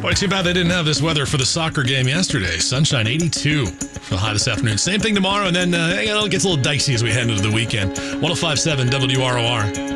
Boy, too bad they didn't have this weather for the soccer game yesterday. Sunshine 82 for the high this afternoon. Same thing tomorrow, and then it gets a little dicey as we head into the weekend. 105.7 WROR.